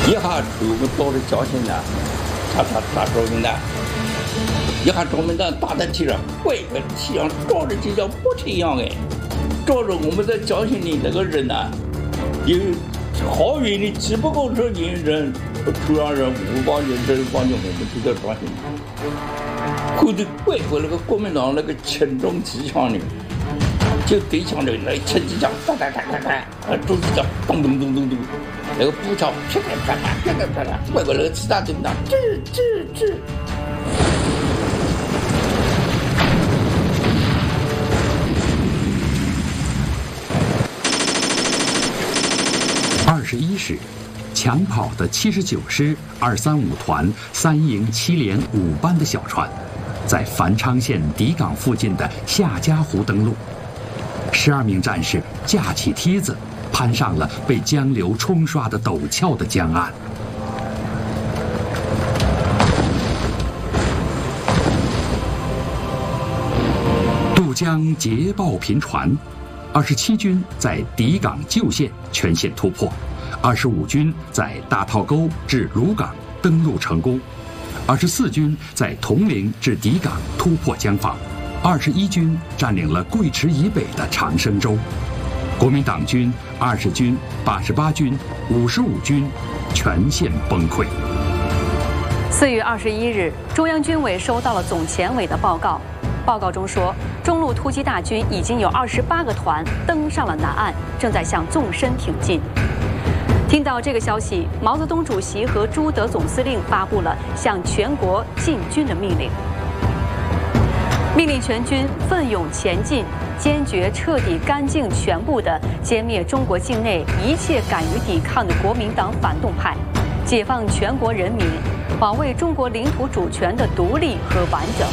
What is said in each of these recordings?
一下我们到了交警呢，他国民党，一下国民党打在地上，怪个气象照着就像不一样哎，照着我们在交警里那个人呢，有好远的几百公尺远人，突然人5帮人这帮人我们就在抓紧，后头怪过那个国民党那个轻重机枪呢。就对枪的来轻机枪，哒哒哒哒哒，重机枪咚咚咚咚咚，那个步枪啪啪啪啪啪啪啪，外国那个子弹对不对？吱。 21时，抢跑的79师235团3营7连5班的小船，在繁昌县底港附近的夏家湖登陆。12名战士架起梯子，攀上了被江流冲刷的陡峭的江岸。渡江捷报频传，27军在底港旧县全线突破，25军在大套沟至鲁港登陆成功，24军在铜陵至底港突破江防。21军占领了贵池以北的长生洲，国民党军、20军、88军、55军全线崩溃。 4月21日，中央军委收到了总前委的报告，报告中说，中路突击大军已经有28个团登上了南岸，正在向纵深挺进。听到这个消息，毛泽东主席和朱德总司令发布了向全国进军的命令。命令全军奋勇前进，坚决彻底干净全部地歼灭中国境内一切敢于抵抗的国民党反动派，解放全国人民，保卫中国领土主权的独立和完整。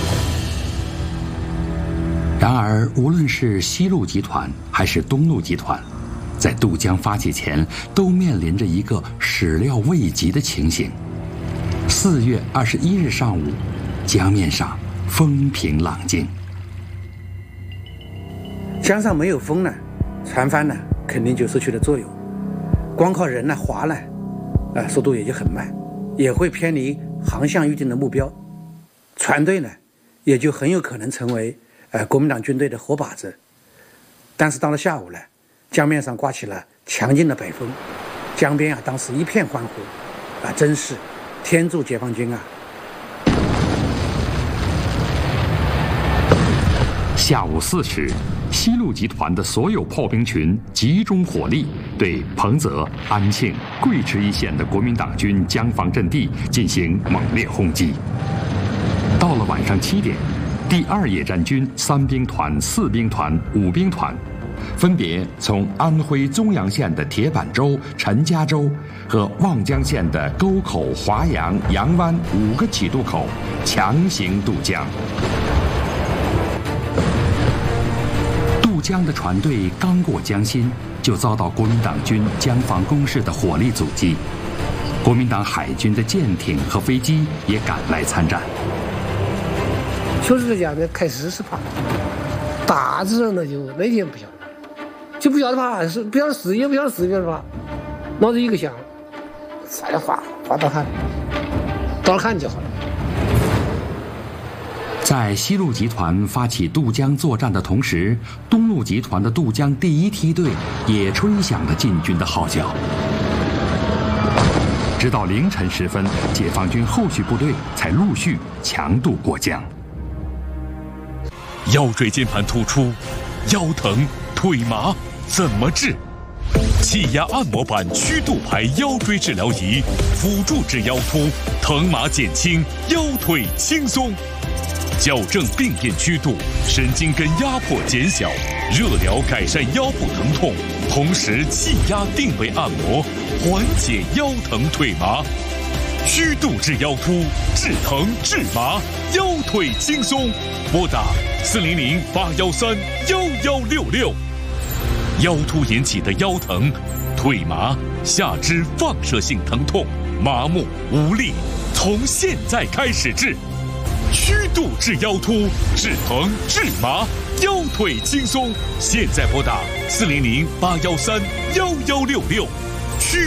然而，无论是西路集团还是东路集团，在渡江发起前都面临着一个始料未及的情形。4月21日上午，江面上风平浪静， 江上没有风呢，船帆呢肯定就失去了作用，光靠人呢划呢，速度也就很慢，也会偏离航向预定的目标，船队呢也就很有可能成为国民党军队的活靶子。但是到了下午呢，江面上刮起了强劲的北风，江边当时一片欢呼，真是天助解放军啊！ 下午4时，西路集团的所有炮兵群集中火力，对彭泽、安庆、贵池一线的国民党军江防阵地进行猛烈轰击。到了晚上7点，第2野战军3兵团、4兵团、5兵团，分别从安徽枞阳县的铁板洲、陈家洲和望江县的沟口、华阳、阳湾5个起渡口强行渡江。渡江的船队刚过江心，就遭到国民党军江防工事的火力阻击。国民党海军的舰艇和飞机也赶来参战。 就是这家呢，开始是怕，大致上呢就那天不晓得，就不晓得怕，是不晓得死也不晓得死，不晓得怕，脑子一个想，再划到看，到了看就好了。 在西路集团发起渡江作战的同时，东路集团的渡江第1梯队也吹响了进军的号角。直到凌晨时分，解放军后续部队才陆续强渡过江。 腰椎间盘突出，腰疼腿麻怎么治？气压按摩板曲度牌腰椎治疗仪，辅助治腰突，疼麻减轻，腰腿轻松。矫正病变曲度，神经根压迫减小，热疗改善腰部疼痛，同时气压定位按摩，缓解腰疼腿麻。曲度治腰突，治疼治麻，腰腿轻松。拨打400-813-1166。腰突引起的腰疼、腿麻、下肢放射性疼痛、麻木无力，从现在开始治。曲度治腰突，治疼治麻，腰腿轻松。现在拨打400-813-1166。